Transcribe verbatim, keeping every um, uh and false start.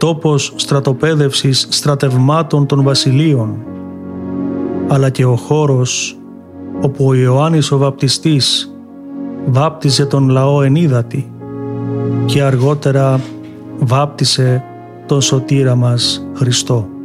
τόπος στρατοπέδευσης στρατευμάτων των βασιλείων, αλλά και ο χώρος όπου ο Ιωάννης ο Βαπτιστής βάπτιζε τον λαό εν ύδατι και αργότερα βάπτισε τον σωτήρα μας Χριστό.